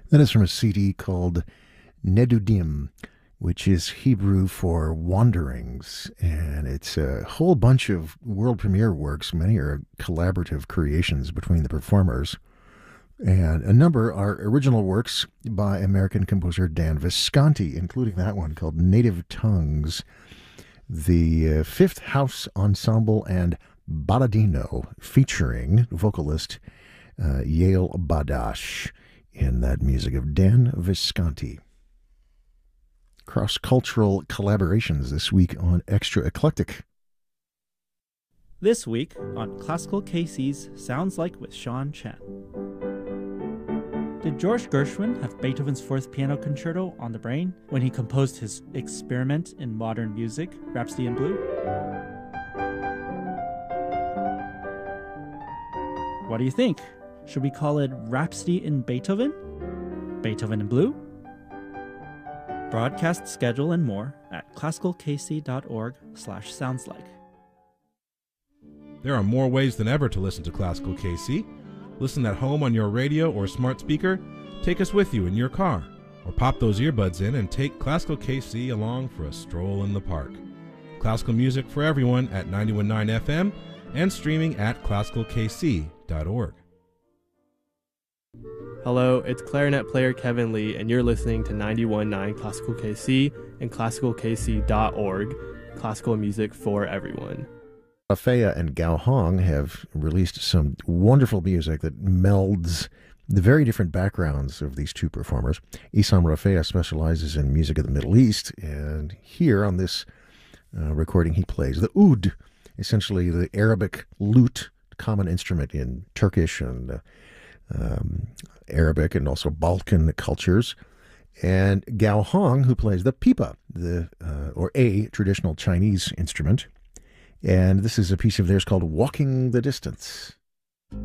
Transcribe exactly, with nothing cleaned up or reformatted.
That is from a C D called Nedudim, which is Hebrew for wanderings. And it's a whole bunch of world premiere works. Many are collaborative creations between the performers. And a number are original works by American composer Dan Visconti, including that one called Native Tongues, the uh, Fifth House Ensemble, and Baladino, featuring vocalist uh, Yael Badash in that music of Dan Visconti. Cross-cultural collaborations this week on Extra Eclectic. This week on Classical K C's Sounds Like with Sean Chen. Did George Gershwin have Beethoven's Fourth Piano Concerto on the brain when he composed his experiment in modern music, Rhapsody in Blue? What do you think? Should we call it Rhapsody in Beethoven? Beethoven in Blue? Broadcast schedule and more at classicalkc.org slash soundslike. There are more ways than ever to listen to Classical K C. Listen at home on your radio or smart speaker, take us with you in your car, or pop those earbuds in and take Classical K C along for a stroll in the park. Classical music for everyone at ninety-one point nine F M and streaming at classical k c dot org. Hello, it's clarinet player Kevin Lee, and you're listening to ninety-one point nine Classical K C and classical k c dot org, classical music for everyone. Rafea and Gao Hong have released some wonderful music that melds the very different backgrounds of these two performers. Issam Rafea specializes in music of the Middle East, and here on this uh, recording he plays the oud, essentially the Arabic lute, common instrument in Turkish and uh, um, Arabic and also Balkan cultures. And Gao Hong, who plays the pipa, the uh, or a traditional Chinese instrument. And this is a piece of theirs called Walking the Distance.